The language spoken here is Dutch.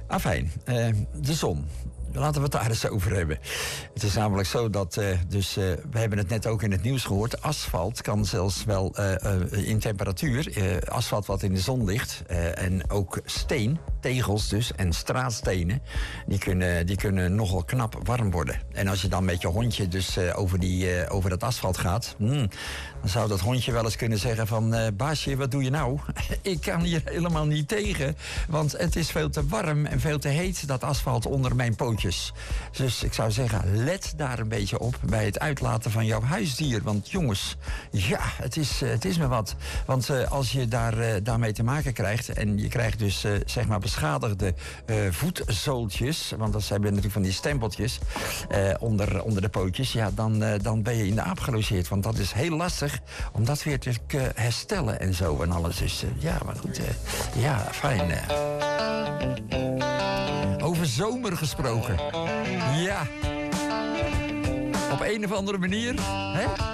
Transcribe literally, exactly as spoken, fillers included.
Afijn, uh, de zon. Laten we het daar eens over hebben. Het is namelijk zo dat, uh, dus uh, we hebben het net ook in het nieuws gehoord, asfalt kan zelfs wel uh, uh, in temperatuur, uh, asfalt wat in de zon ligt, uh, en ook steen, tegels dus, en straatstenen, die kunnen, die kunnen nogal knap warm worden. En als je dan met je hondje dus uh, over, die, uh, over dat asfalt gaat, hmm, dan zou dat hondje wel eens kunnen zeggen van, uh, baasje, wat doe je nou? Ik kan hier helemaal niet tegen, want het is veel te warm en veel te heet, dat asfalt onder mijn pootjes. Dus ik zou zeggen, let daar een beetje op bij het uitlaten van jouw huisdier. Want jongens, ja, het is, uh, het is me wat. Want uh, als je daar, uh, daarmee te maken krijgt en je krijgt dus uh, zeg maar beschadigde uh, voetzooltjes, want dat hebben natuurlijk van die stempeltjes uh, onder, onder de pootjes, ja, dan, uh, dan ben je in de aap gelogeerd. Want dat is heel lastig om dat weer te uh, herstellen en zo en alles. Dus uh, ja, maar goed, uh, ja, fijn. Uh. Over zomer gesproken. Ja. Op een of andere manier, hè?